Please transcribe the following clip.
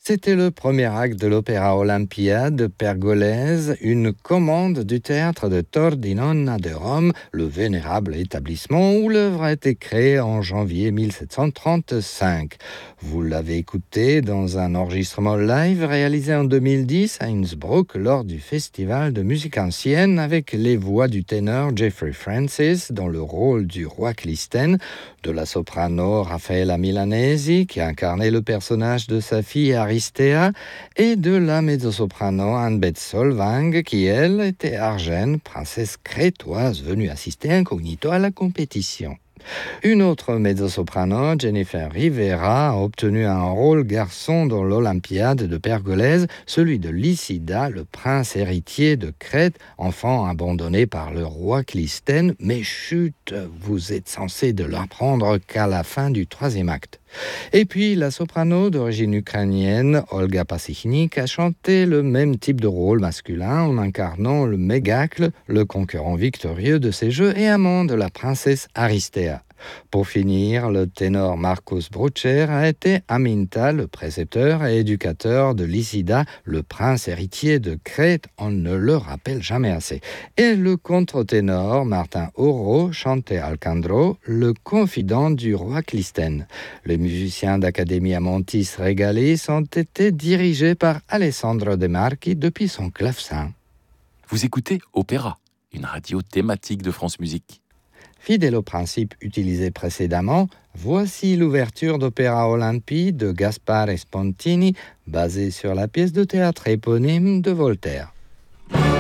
C'était le premier acte de l'Opéra Olympia de Pergolèse, une commande du théâtre de Tor di Nonna de Rome, le vénérable établissement où l'œuvre a été créée en janvier 1735. Vous l'avez écouté dans un enregistrement live réalisé en 2010 à Innsbruck lors du festival de musique ancienne avec les voix du ténor Jeffrey Francis dans le rôle du roi Clistène, de la soprano Raffaella Milanesi qui incarnait le personnage de sa fille Aristea et de la mezzo-soprano Anne-Beth Solvang qui, elle, était Argène, princesse crétoise venue assister incognito à la compétition. Une autre mezzo-soprano, Jennifer Rivera, a obtenu un rôle garçon dans l'Olympiade de Pergolèse, celui de Lycida, le prince héritier de Crète, enfant abandonné par le roi Clistène. Mais chut, vous êtes censé de l'apprendre qu'à la fin du troisième acte. Et puis, la soprano d'origine ukrainienne, Olga Pasichnik, a chanté le même type de rôle masculin en incarnant le Mégacle, le concurrent victorieux de ces jeux et amant de la princesse Aristea. Pour finir, le ténor Marcus Brucher a été Aminta, le précepteur et éducateur de Lycida, le prince héritier de Crète, on ne le rappelle jamais assez. Et le contre-ténor Martin Auro chantait Alcandro, le confident du roi Clistène. Les musiciens d'Academia Montis Regalis ont été dirigés par Alessandro De Marchi depuis son clavecin. Vous écoutez Opéra, une radio thématique de France Musique. Fidèle au principe utilisé précédemment, voici l'ouverture d'Opéra Olympie de Gaspare Spontini, basée sur la pièce de théâtre éponyme de Voltaire.